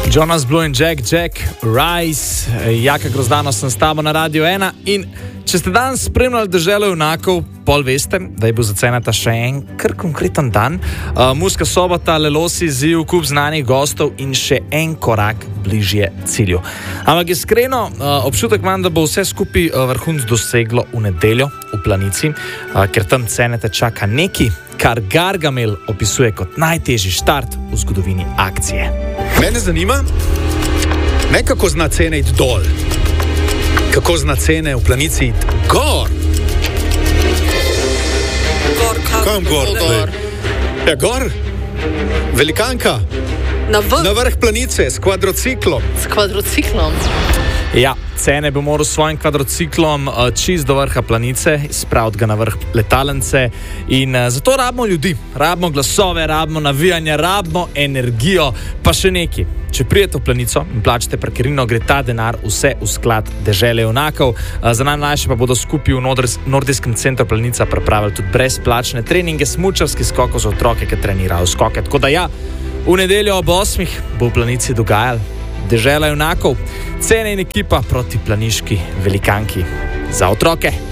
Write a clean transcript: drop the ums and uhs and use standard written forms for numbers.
Jonas Blue in Jack Rice, Jaka Grozdano sem s tabo na Radio 1 in če ste danes spremljali Deželo junakov, pol veste, da je bil za Ceneta še en kar konkreten dan. Murska Sobota, Lelosi, Ziv, kup znanih gostov in še en korak bližje cilju. Ampak iskreno, občutek imam, da bo vse skupaj vrhunc doseglo v nedeljo v Planici, ker tam Ceneta čaka neki, kar Gargamel opisuje kot najtežji štart v zgodovini akcije. Mene zanima, ne kako zna cene iti dol, kako zna cene v Planici iti gor. Kam gor? Ja, gor. Velikanka. Na vrh Planice s kvadrociklom. Ja, Cene bo moral s svojim kvadrociklom čist do vrha Planice, spraviti ga na vrh letalence in zato rabimo ljudi, rabimo glasove, rabimo navijanje, rabimo energijo, pa še neki. Če prijete v Planico in plačate parkirnino, gre ta denar vse v sklad Dežele junakov. Za najmlajše pa bodo skupaj v Nordijskem centru Planica pripravili tudi brezplačne treninge, smučarski skokov za otroke, ki trenirajo skoke. Tako da ja, v nedeljo ob 8 bo v Planici dogajal Dežela junakov, Cene in ekipa proti planiški velikanki za otroke.